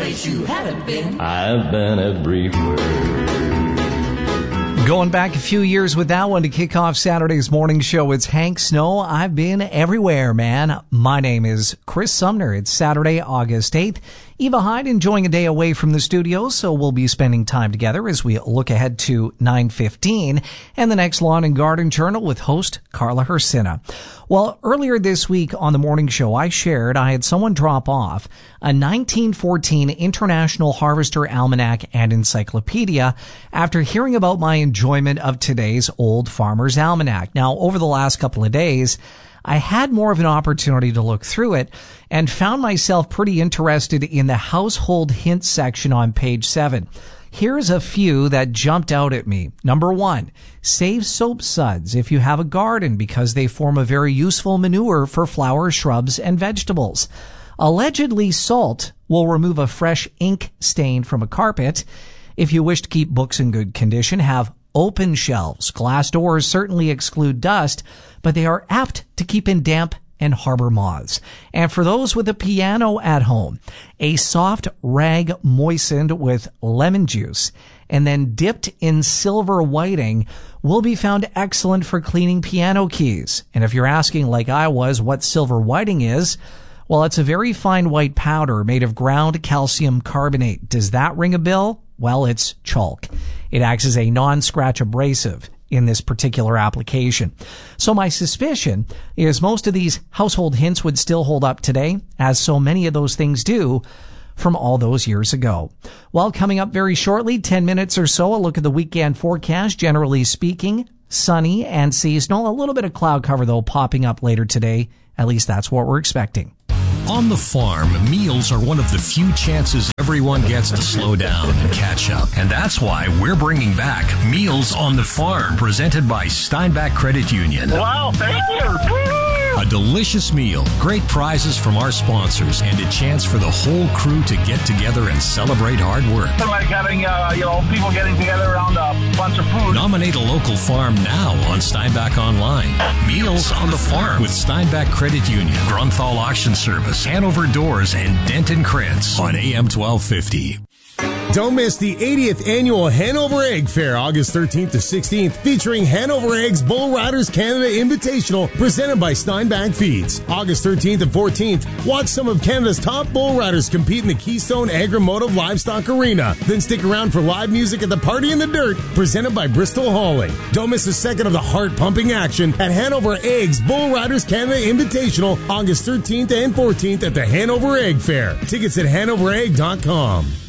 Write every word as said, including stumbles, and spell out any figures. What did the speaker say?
place you haven't been. I've been everywhere. Going back a few years with that one to kick off Saturday's morning show, it's Hank Snow. I've been everywhere, man. My name is Chris Sumner. It's Saturday, August eighth. Eva Hyde enjoying a day away from the studio, so we'll be spending time together as we look ahead to nine fifteen and the next Lawn and Garden Journal with host Carla Hersina. Well, earlier this week on the morning show, I shared I had someone drop off a nineteen fourteen International Harvester Almanac and Encyclopedia after hearing about my enjoyment of today's Old Farmer's Almanac. Now, over the last couple of days, I had more of an opportunity to look through it and found myself pretty interested in the household hints section on page seven. Here's a few that jumped out at me. Number one, save soap suds if you have a garden because they form a very useful manure for flowers, shrubs, and vegetables. Allegedly, salt will remove a fresh ink stain from a carpet. If you wish to keep books in good condition, have open shelves. Glass doors certainly exclude dust, but they are apt to keep in damp and harbor moths. And for those with a piano at home, a soft rag moistened with lemon juice and then dipped in silver whiting will be found excellent for cleaning piano keys. And if you're asking, like I was, what silver whiting is, well, it's a very fine white powder made of ground calcium carbonate. Does that ring a bell? Well, it's chalk. It acts as a non-scratch abrasive in this particular application. So my suspicion is most of these household hints would still hold up today, as so many of those things do from all those years ago. Well, coming up very shortly, ten minutes or so, a look at the weekend forecast. Generally speaking, sunny and seasonal. A little bit of cloud cover, though, popping up later today. At least that's what we're expecting. On the farm, meals are one of the few chances everyone gets to slow down and catch up. And that's why we're bringing back Meals on the Farm, presented by Steinbach Credit Union. Wow, thank you. A delicious meal, great prizes from our sponsors, and a chance for the whole crew to get together and celebrate hard work. Like having, uh, you know, people getting together around a bunch of food. Nominate a local farm now on Steinbach Online. Meals on the Farm with Steinbach Credit Union, Grunthal Auction Service, Hanover Doors, and Denton Creds on A M twelve fifty. Don't miss the eightieth Annual Hanover Egg Fair, August thirteenth to sixteenth, featuring Hanover Eggs Bull Riders Canada Invitational, presented by Steinbach Feeds. August thirteenth and fourteenth, watch some of Canada's top bull riders compete in the Keystone Agri-Motive Livestock Arena. Then stick around for live music at the Party in the Dirt, presented by Bristol Hauling. Don't miss a second of the heart-pumping action at Hanover Eggs Bull Riders Canada Invitational, August thirteenth and fourteenth at the Hanover Egg Fair. Tickets at hanover egg dot com.